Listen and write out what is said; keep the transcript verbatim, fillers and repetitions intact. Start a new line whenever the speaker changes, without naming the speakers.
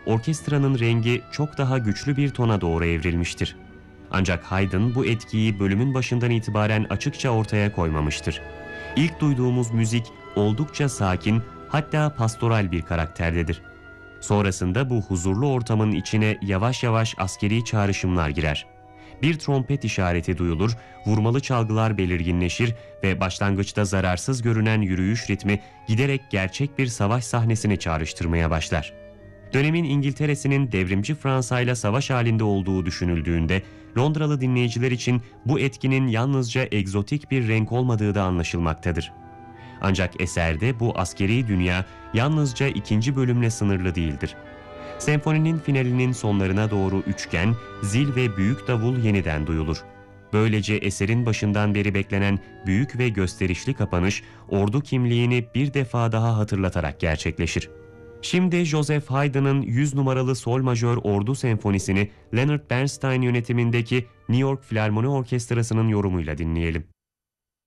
orkestranın rengi çok daha güçlü bir tona doğru evrilmiştir. Ancak Haydn bu etkiyi bölümün başından itibaren açıkça ortaya koymamıştır. İlk duyduğumuz müzik oldukça sakin, hatta pastoral bir karakterdedir. Sonrasında bu huzurlu ortamın içine yavaş yavaş askeri çağrışımlar girer. Bir trompet işareti duyulur, vurmalı çalgılar belirginleşir ve başlangıçta zararsız görünen yürüyüş ritmi giderek gerçek bir savaş sahnesini çağrıştırmaya başlar. Dönemin İngiltere'sinin devrimci Fransa ile savaş halinde olduğu düşünüldüğünde Londralı dinleyiciler için bu etkinin yalnızca egzotik bir renk olmadığı da anlaşılmaktadır. Ancak eserde bu askeri dünya yalnızca ikinci bölümle sınırlı değildir. Senfoninin finalinin sonlarına doğru üçgen, zil ve büyük davul yeniden duyulur. Böylece eserin başından beri beklenen büyük ve gösterişli kapanış, ordu kimliğini bir defa daha hatırlatarak gerçekleşir. Şimdi Joseph Haydn'ın yüz numaralı sol majör ordu senfonisini Leonard Bernstein yönetimindeki New York Filarmoni Orkestrası'nın yorumuyla dinleyelim.